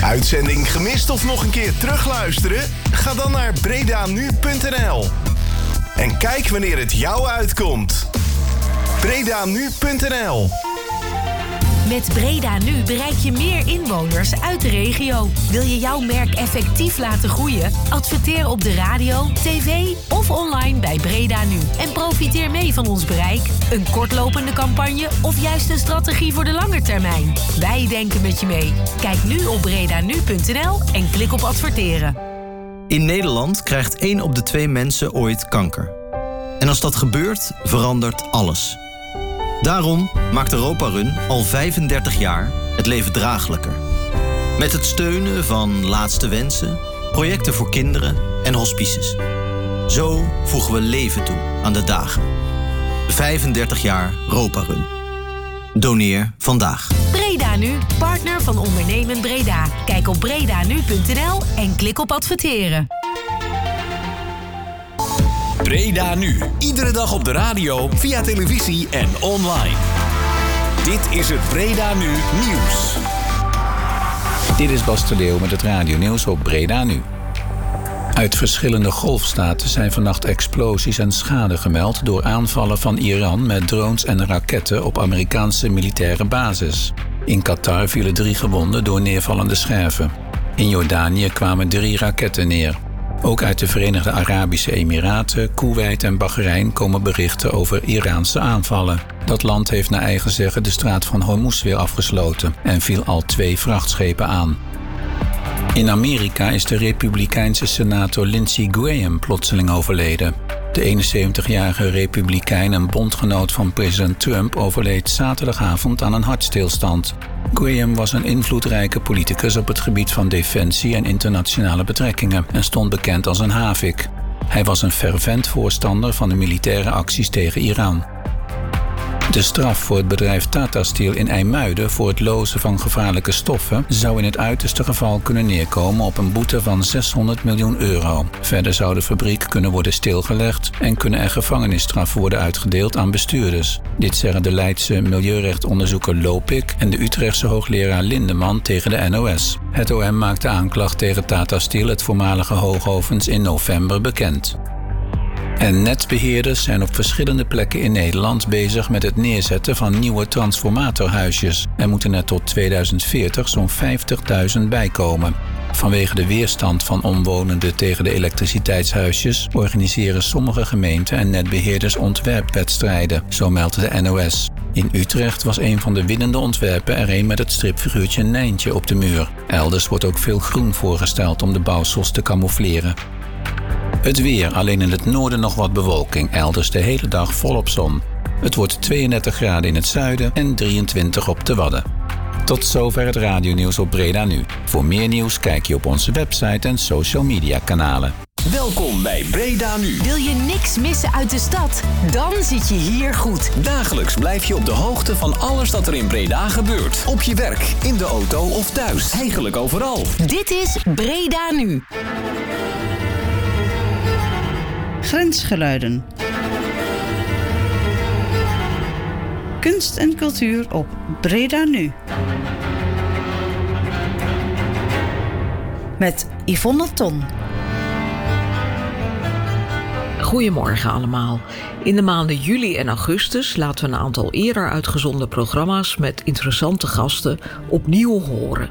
Uitzending gemist of nog een keer terugluisteren? Ga dan naar bredanu.nl. En kijk wanneer het jou uitkomt. bredanu.nl. Met Breda Nu bereik je meer inwoners uit de regio. Wil je jouw merk effectief laten groeien? Adverteer op de radio, tv of online bij Breda Nu. En profiteer mee van ons bereik, een kortlopende campagne of juist een strategie voor de lange termijn. Wij denken met je mee. Kijk nu op bredanu.nl en klik op adverteren. In Nederland krijgt 1 op de 2 mensen ooit kanker. En als dat gebeurt, verandert alles. Daarom maakt Europa Run al 35 jaar het leven draaglijker. Met het steunen van Laatste Wensen, projecten voor kinderen en hospices. Zo voegen we leven toe aan de dagen. 35 jaar Europa Run. Doneer vandaag. Breda Nu, partner van Ondernemend Breda. Kijk op bredanu.nl en klik op adverteren. Breda Nu. Iedere dag op de radio, via televisie en online. Dit is het Breda Nu nieuws. Dit is Bas de Leeuw met het radionieuws op Breda Nu. Uit verschillende golfstaten zijn vannacht explosies en schade gemeld door aanvallen van Iran met drones en raketten op Amerikaanse militaire bases. In Qatar vielen 3 gewonden door neervallende scherven. In Jordanië kwamen 3 raketten neer. Ook uit de Verenigde Arabische Emiraten, Koeweit en Bahrein komen berichten over Iraanse aanvallen. Dat land heeft naar eigen zeggen de straat van Hormuz weer afgesloten en viel al 2 vrachtschepen aan. In Amerika is de republikeinse senator Lindsey Graham plotseling overleden. De 71-jarige republikein en bondgenoot van president Trump overleed zaterdagavond aan een hartstilstand. Graham was een invloedrijke politicus op het gebied van defensie en internationale betrekkingen en stond bekend als een havik. Hij was een fervent voorstander van de militaire acties tegen Iran. De straf voor het bedrijf Tata Steel in IJmuiden voor het lozen van gevaarlijke stoffen zou in het uiterste geval kunnen neerkomen op een boete van €600 miljoen. Verder zou de fabriek kunnen worden stilgelegd en kunnen er gevangenisstraffen worden uitgedeeld aan bestuurders. Dit zeggen de Leidse milieurechtonderzoeker Lopik en de Utrechtse hoogleraar Lindeman tegen de NOS. Het OM maakte aanklacht tegen Tata Steel, het voormalige Hoogovens, in november bekend. En netbeheerders zijn op verschillende plekken in Nederland bezig met het neerzetten van nieuwe transformatorhuisjes. Er moeten er tot 2040 zo'n 50.000 bijkomen. Vanwege de weerstand van omwonenden tegen de elektriciteitshuisjes organiseren sommige gemeenten en netbeheerders ontwerpwedstrijden, zo meldt de NOS. In Utrecht was een van de winnende ontwerpen er een met het stripfiguurtje Nijntje op de muur. Elders wordt ook veel groen voorgesteld om de bouwsels te camoufleren. Het weer, alleen in het noorden nog wat bewolking, elders de hele dag volop zon. Het wordt 32 graden in het zuiden en 23 op de Wadden. Tot zover het radionieuws op Breda Nu. Voor meer nieuws kijk je op onze website en social media kanalen. Welkom bij Breda Nu. Wil je niks missen uit de stad? Dan zit je hier goed. Dagelijks blijf je op de hoogte van alles dat er in Breda gebeurt. Op je werk, in de auto of thuis. Eigenlijk overal. Dit is Breda Nu. Grensgeluiden. Kunst en cultuur op Breda Nu. Met Yvonne Ton. Goedemorgen allemaal. In de maanden juli en augustus laten we een aantal eerder uitgezonden programma's met interessante gasten opnieuw horen.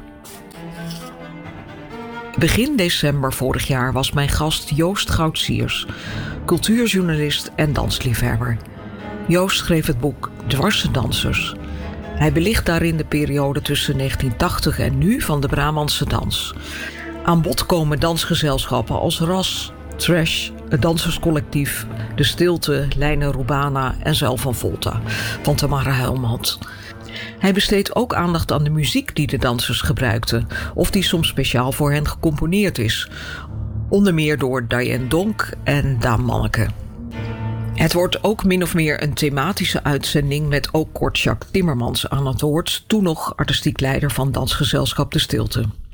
Begin december vorig jaar was mijn gast Joost Goudsiers, cultuurjournalist en dansliefhebber. Joost schreef het boek Dwarse Dansers. Hij belicht daarin de periode tussen 1980 en nu van de Brabantse dans. Aan bod komen dansgezelschappen als RAS, Trash, het Danserscollectief, De Stilte, Lijne Rubana en Zuil van Volta van Tamara Helmand. Hij besteedt ook aandacht aan de muziek die de dansers gebruikten, of die soms speciaal voor hen gecomponeerd is. Onder meer door Diane Donk en Daan Manneke. Het wordt ook min of meer een thematische uitzending met ook kort Jacques Timmermans aan het woord, toen nog artistiek leider van dansgezelschap De Stilte.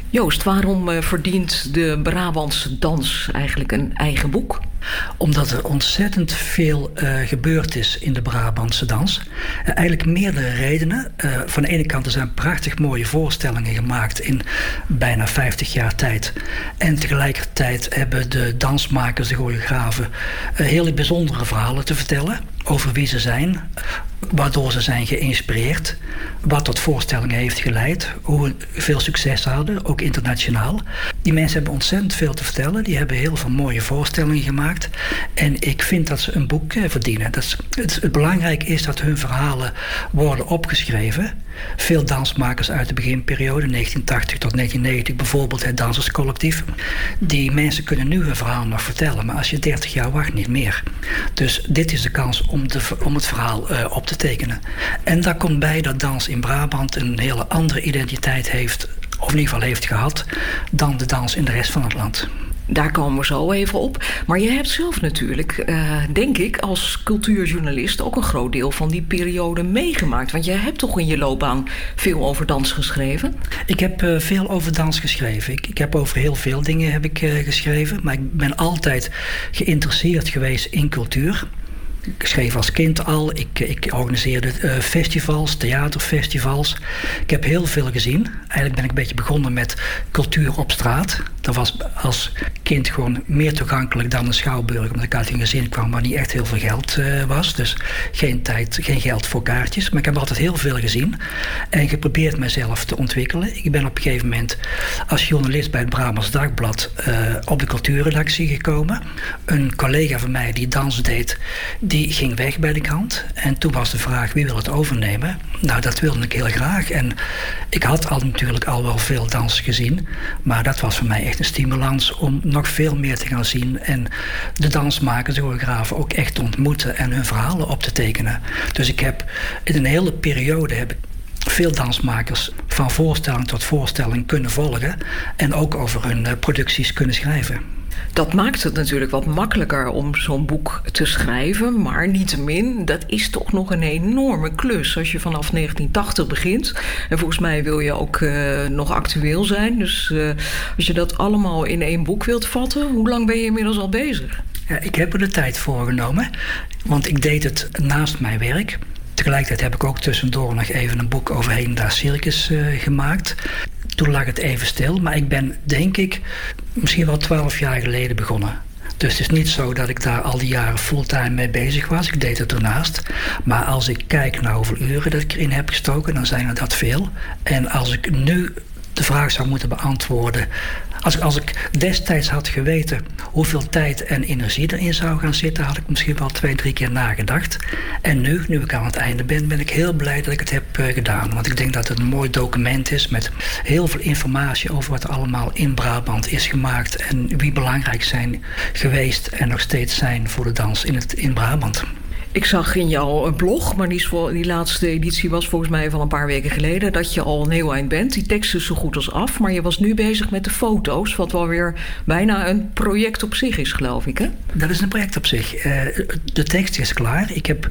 Joost, waarom verdient de Brabantse dans eigenlijk een eigen boek? Omdat er ontzettend veel gebeurd is in de Brabantse dans. Eigenlijk meerdere redenen. Van de ene kant er zijn prachtig mooie voorstellingen gemaakt in bijna 50 jaar tijd. En tegelijkertijd hebben de dansmakers, de choreografen, hele bijzondere verhalen te vertellen over wie ze zijn, waardoor ze zijn geïnspireerd, wat tot voorstellingen heeft geleid, hoe veel succes ze hadden, ook internationaal. Die mensen hebben ontzettend veel te vertellen, die hebben heel veel mooie voorstellingen gemaakt en ik vind dat ze een boek verdienen. Het belangrijk is dat hun verhalen worden opgeschreven. Veel dansmakers uit de beginperiode, 1980 tot 1990, bijvoorbeeld het Danserscollectief. Die mensen kunnen nu hun verhaal nog vertellen, maar als je 30 jaar wacht, niet meer. Dus dit is de kans om het verhaal op te tekenen. En daar komt bij dat dans in Brabant een hele andere identiteit heeft, of in ieder geval heeft gehad, dan de dans in de rest van het land. Daar komen we zo even op. Maar je hebt zelf natuurlijk, denk ik, als cultuurjournalist ook een groot deel van die periode meegemaakt. Want jij hebt toch in je loopbaan veel over dans geschreven? Ik heb veel over dans geschreven. Ik heb over heel veel dingen geschreven. Maar ik ben altijd geïnteresseerd geweest in cultuur. Ik schreef als kind al. Ik organiseerde festivals, theaterfestivals. Ik heb heel veel gezien. Eigenlijk ben ik een beetje begonnen met cultuur op straat. Dat was als kind gewoon meer toegankelijk dan een schouwburg, omdat ik uit een gezin kwam waar niet echt heel veel geld was. Dus geen tijd, geen geld voor kaartjes. Maar ik heb altijd heel veel gezien en geprobeerd mezelf te ontwikkelen. Ik ben op een gegeven moment als journalist bij het Brabants Dagblad op de cultuurredactie gekomen. Een collega van mij die dans deed, die ging weg bij de krant. En toen was de vraag, wie wil het overnemen? Nou, dat wilde ik heel graag. En ik had natuurlijk al wel veel dans gezien, maar dat was voor mij echt een stimulans om nog veel meer te gaan zien en de dansmakers, de choreografen ook echt te ontmoeten en hun verhalen op te tekenen. Dus ik heb in een hele periode veel dansmakers van voorstelling tot voorstelling kunnen volgen en ook over hun producties kunnen schrijven. Dat maakt het natuurlijk wat makkelijker om zo'n boek te schrijven. Maar niettemin, dat is toch nog een enorme klus als je vanaf 1980 begint. En volgens mij wil je ook nog actueel zijn. Dus als je dat allemaal in één boek wilt vatten, hoe lang ben je inmiddels al bezig? Ja, ik heb er de tijd voor genomen, want ik deed het naast mijn werk. Tegelijkertijd heb ik ook tussendoor nog even een boek over hedendaags circus gemaakt. Toen lag het even stil, maar ik ben, denk ik, misschien wel 12 jaar geleden begonnen. Dus het is niet zo dat ik daar al die jaren fulltime mee bezig was. Ik deed het ernaast. Maar als ik kijk naar hoeveel uren dat ik erin heb gestoken, dan zijn er dat veel. En als ik nu de vraag zou moeten beantwoorden, als ik destijds had geweten hoeveel tijd en energie erin zou gaan zitten, had ik misschien wel 2-3 keer nagedacht. En nu ik aan het einde ben ik heel blij dat ik het heb gedaan. Want ik denk dat het een mooi document is met heel veel informatie over wat er allemaal in Brabant is gemaakt en wie belangrijk zijn geweest en nog steeds zijn voor de dans in Brabant. Ik zag in jouw blog, maar die laatste editie was volgens mij van een paar weken geleden, dat je al een heel eind bent. Die tekst is zo goed als af, maar je was nu bezig met de foto's, wat wel weer bijna een project op zich is, geloof ik, hè? Dat is een project op zich. De tekst is klaar. Ik heb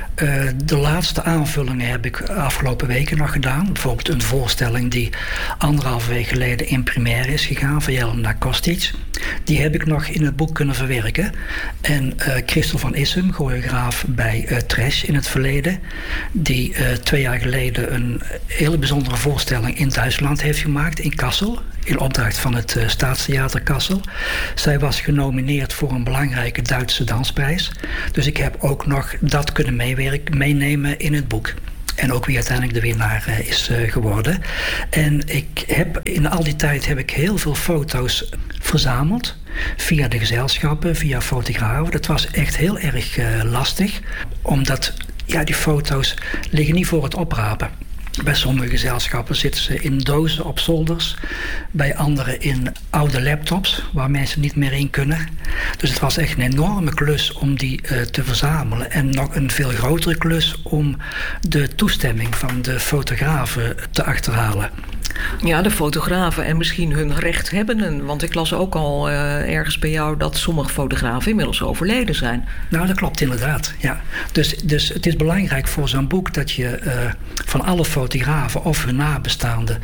de laatste aanvullingen heb ik afgelopen weken nog gedaan. Bijvoorbeeld een voorstelling die 1,5 week geleden in première is gegaan van Jelena Kostic. Die heb ik nog in het boek kunnen verwerken. En Christel van Issum, choreograaf bij Trash in het verleden, die 2 jaar geleden een hele bijzondere voorstelling in Duitsland heeft gemaakt, in Kassel, in opdracht van het Staatstheater Kassel. Zij was genomineerd voor een belangrijke Duitse dansprijs. Dus ik heb ook nog dat kunnen meenemen in het boek. En ook wie uiteindelijk de winnaar is geworden. En in al die tijd heb ik heel veel foto's verzameld. Via de gezelschappen, via fotografen. Dat was echt heel erg lastig. Omdat die foto's liggen niet voor het oprapen. Bij sommige gezelschappen zitten ze in dozen op zolders. Bij anderen in oude laptops waar mensen niet meer in kunnen. Dus het was echt een enorme klus om die te verzamelen. En nog een veel grotere klus om de toestemming van de fotografen te achterhalen. Ja, de fotografen en misschien hun rechthebbenden. Want ik las ook al ergens bij jou dat sommige fotografen inmiddels overleden zijn. Nou, dat klopt inderdaad, ja. Dus het is belangrijk voor zo'n boek dat je van alle fotografen of hun nabestaanden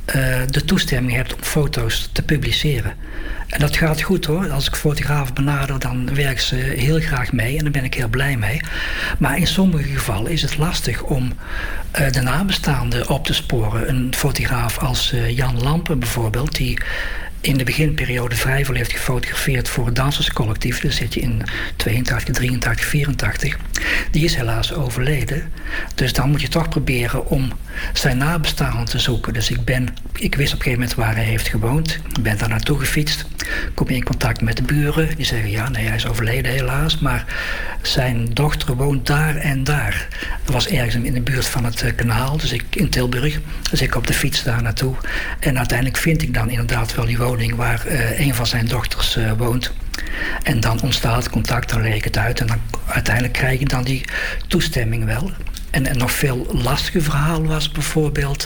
de toestemming hebt om foto's te publiceren. En dat gaat goed hoor. Als ik fotografen benader, dan werken ze heel graag mee en daar ben ik heel blij mee. Maar in sommige gevallen is het lastig om de nabestaanden op te sporen. Een fotograaf als Jan Lampen bijvoorbeeld, die in de beginperiode vrij veel heeft gefotografeerd voor het danserscollectief. Dus zit je in 82, 83, 84. Die is helaas overleden. Dus dan moet je toch proberen om zijn nabestaanden te zoeken. Dus ik wist op een gegeven moment waar hij heeft gewoond. Ik ben daar naartoe gefietst. Kom je in contact met de buren. Die zeggen, ja, nee, hij is overleden helaas. Maar zijn dochter woont daar en daar. Dat was ergens in de buurt van het kanaal. Dus in Tilburg. Dus ik op de fiets daar naartoe. En uiteindelijk vind ik dan inderdaad wel die woning waar een van zijn dochters woont. En dan ontstaat contact, dan leg ik het uit. En dan uiteindelijk krijg ik dan die toestemming wel. En een nog veel lastiger verhaal was bijvoorbeeld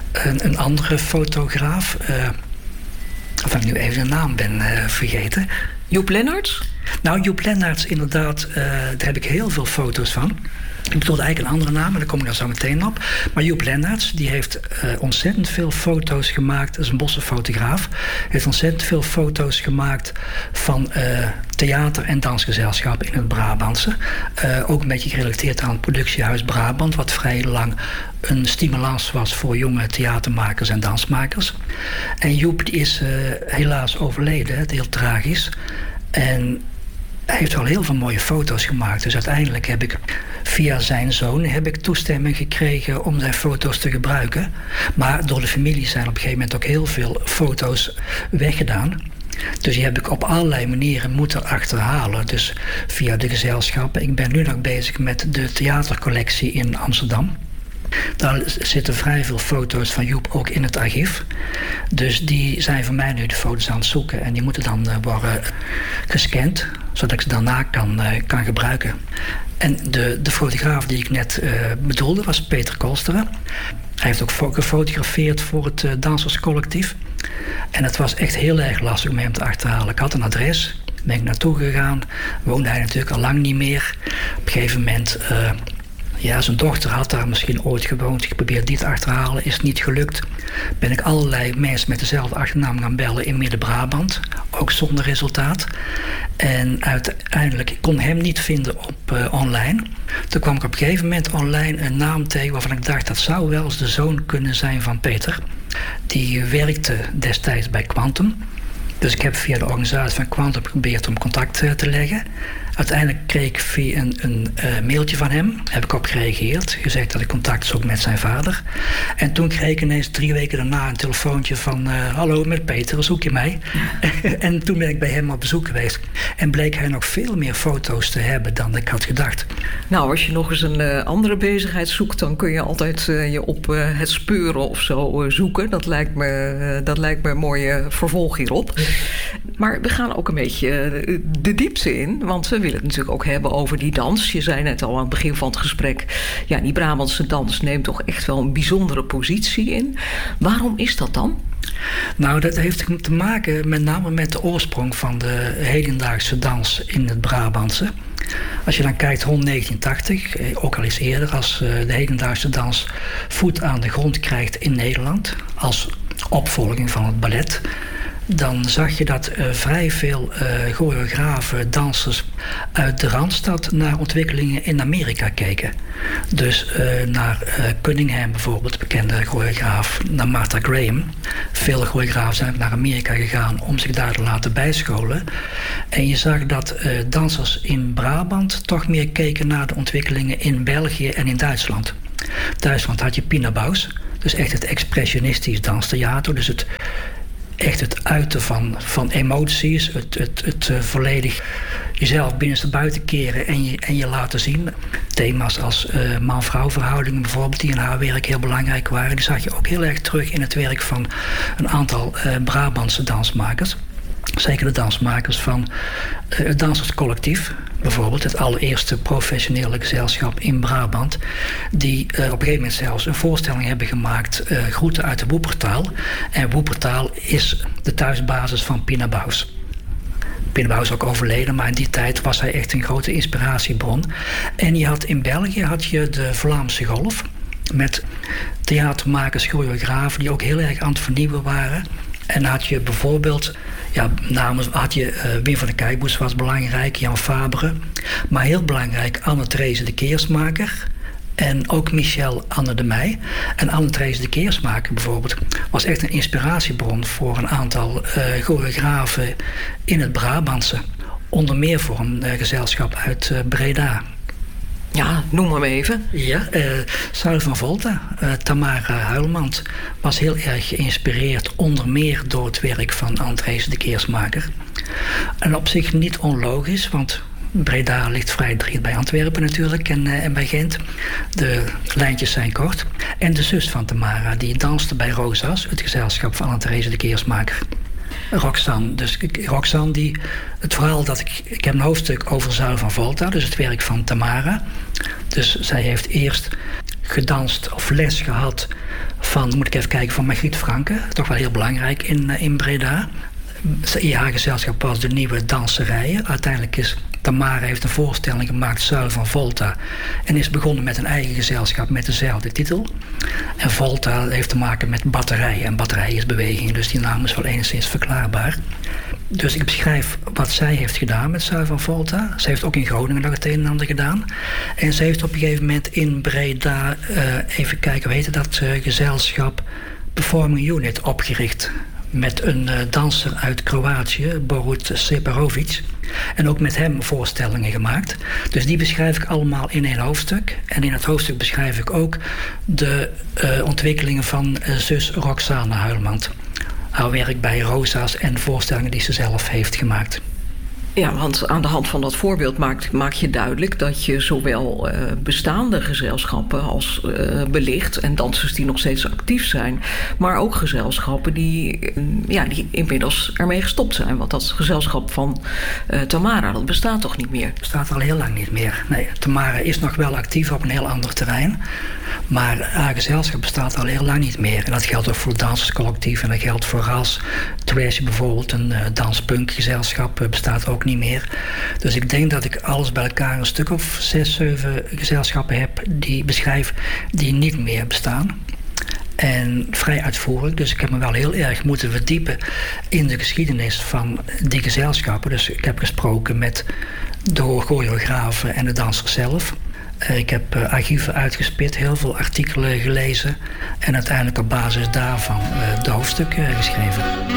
een andere fotograaf. Waarvan ik nu even de naam ben vergeten. Joep Lennarts? Nou, Joep Lennarts inderdaad, daar heb ik heel veel foto's van. Ik bedoelde eigenlijk een andere naam, maar daar kom ik dan zo meteen op. Maar Joep Lennarts, die heeft ontzettend veel foto's gemaakt. Dat is een bossenfotograaf. Heeft ontzettend veel foto's gemaakt van theater- en dansgezelschappen in het Brabantse. Ook een beetje gerelateerd aan het productiehuis Brabant, wat vrij lang een stimulans was voor jonge theatermakers en dansmakers. En Joep die is helaas overleden, heel tragisch. En hij heeft wel heel veel mooie foto's gemaakt. Dus uiteindelijk heb ik via zijn zoon toestemming gekregen om zijn foto's te gebruiken. Maar door de familie zijn op een gegeven moment ook heel veel foto's weggedaan. Dus die heb ik op allerlei manieren moeten achterhalen. Dus via de gezelschappen. Ik ben nu nog bezig met de theatercollectie in Amsterdam. Daar zitten vrij veel foto's van Joep ook in het archief. Dus die zijn voor mij nu de foto's aan het zoeken. En die moeten dan worden gescand, zodat ik ze daarna kan gebruiken. En de fotograaf die ik net bedoelde was Peter Kolsteren. Hij heeft ook gefotografeerd voor het danserscollectief. En het was echt heel erg lastig om hem te achterhalen. Ik had een adres, ben ik naartoe gegaan. Woonde hij natuurlijk al lang niet meer. Op een gegeven moment... zijn dochter had daar misschien ooit gewoond. Geprobeerd die te achterhalen, is niet gelukt. Ben ik allerlei mensen met dezelfde achternaam gaan bellen in Midden-Brabant. Ook zonder resultaat. En uiteindelijk kon hem niet vinden op online. Toen kwam ik op een gegeven moment online een naam tegen waarvan ik dacht dat zou wel eens de zoon kunnen zijn van Peter. Die werkte destijds bij Quantum. Dus ik heb via de organisatie van Quantum geprobeerd om contact te leggen. Uiteindelijk kreeg ik via een mailtje van hem, heb ik op gereageerd. Gezegd dat ik contact zoek met zijn vader. En toen kreeg ik ineens 3 weken daarna een telefoontje van... hallo, met Peter, zoek je mij? En toen ben ik bij hem op bezoek geweest. En bleek hij nog veel meer foto's te hebben dan ik had gedacht. Nou, als je nog eens een andere bezigheid zoekt... dan kun je altijd je op het speuren of zo zoeken. Dat lijkt me een mooie vervolg hierop. Maar we gaan ook een beetje de diepte in. Want we willen het natuurlijk ook hebben over die dans. Je zei net al aan het begin van het gesprek... ja, die Brabantse dans neemt toch echt wel een bijzondere positie in. Waarom is dat dan? Nou, dat heeft te maken met name met de oorsprong van de hedendaagse dans in het Brabantse. Als je dan kijkt rond 1980, ook al eens eerder... als de hedendaagse dans voet aan de grond krijgt in Nederland... als opvolging van het ballet... dan zag je dat vrij veel choreografen, dansers uit de Randstad naar ontwikkelingen in Amerika keken. Dus naar Cunningham bijvoorbeeld, bekende choreograaf, naar Martha Graham. Veel choreografen zijn naar Amerika gegaan om zich daar te laten bijscholen. En je zag dat dansers in Brabant toch meer keken naar de ontwikkelingen in België en in Duitsland. Duitsland had je Pina Bausch, dus echt het expressionistisch danstheater, dus het uiten van emoties, het volledig jezelf binnenstebuiten keren en je laten zien. Thema's als man-vrouw verhoudingen bijvoorbeeld, die in haar werk heel belangrijk waren, die zag je ook heel erg terug in het werk van een aantal Brabantse dansmakers. Zeker de dansmakers van het Danserscollectief, bijvoorbeeld het allereerste professionele gezelschap in Brabant, die op een gegeven moment zelfs een voorstelling hebben gemaakt, Groeten uit de Woepertaal. En Woepertaal is de thuisbasis van Pina Bausch. Pina Bausch is ook overleden, maar in die tijd was hij echt een grote inspiratiebron. En in België had je de Vlaamse Golf. met theatermakers, choreografen die ook heel erg aan het vernieuwen waren. En had je bijvoorbeeld, Wim van der Kijkboes was belangrijk, Jan Fabre. Maar heel belangrijk, Anne-Therese de Keersmaker. En ook Michel Anne de Meij. En Anne-Therese de Keersmaker bijvoorbeeld was echt een inspiratiebron voor een aantal choreografen in het Brabantse. Onder meer voor een gezelschap uit Breda. Ja, noem hem even. Ja, Zuil van Volta, Tamara Huilmans was heel erg geïnspireerd, onder meer door het werk van Anne-Therese de Keersmaker. En op zich niet onlogisch, want Breda ligt vrij dicht bij Antwerpen natuurlijk en bij Gent. De lijntjes zijn kort. En de zus van Tamara, die danste bij Rosa's, het gezelschap van Anne-Therese de Keersmaker. Roxanne. Dus Roxanne, het verhaal dat ik heb een hoofdstuk over Zuil van Volta, dus het werk van Tamara. Dus zij heeft eerst gedanst of les gehad van, moet ik even kijken, van Margriet Franke. Toch wel heel belangrijk in Breda. Haar gezelschap was de Nieuwe Danserijen. Uiteindelijk is Tamara heeft een voorstelling gemaakt, Zuil van Volta, en is begonnen met een eigen gezelschap met dezelfde titel. En Volta heeft te maken met batterij. En batterij is beweging, dus die naam is wel enigszins verklaarbaar. Dus ik beschrijf wat zij heeft gedaan met Zuil van Volta. Ze heeft ook in Groningen nog het een en ander gedaan. En ze heeft op een gegeven moment in Breda, even kijken, hoe heette dat gezelschap, Performing Unit opgericht. Met een danser uit Kroatië, Borut Separovic. En ook met hem voorstellingen gemaakt. Dus die beschrijf ik allemaal in één hoofdstuk. En in het hoofdstuk beschrijf ik ook de ontwikkelingen van zus Roxane Huilmans. Haar werk bij Rosa's en voorstellingen die ze zelf heeft gemaakt. Ja, want aan de hand van dat voorbeeld maak je duidelijk dat je zowel bestaande gezelschappen als belicht en dansers die nog steeds actief zijn, maar ook gezelschappen die inmiddels ermee gestopt zijn. Want dat gezelschap van Tamara, dat bestaat toch niet meer? Bestaat al heel lang niet meer. Nee, Tamara is nog wel actief op een heel ander terrein. Maar haar gezelschap bestaat al heel lang niet meer. En dat geldt ook voor het Danserscollectief en dat geldt voor RAS. Trash bijvoorbeeld, een danspunkgezelschap, bestaat ook niet meer. Dus ik denk dat ik alles bij elkaar een stuk of 6, 7 gezelschappen heb die beschrijf die niet meer bestaan. En vrij uitvoerig, dus ik heb me wel heel erg moeten verdiepen in de geschiedenis van die gezelschappen. Dus ik heb gesproken met de choreografen en de dansers zelf. Ik heb archieven uitgespit, heel veel artikelen gelezen en uiteindelijk op basis daarvan de hoofdstukken geschreven.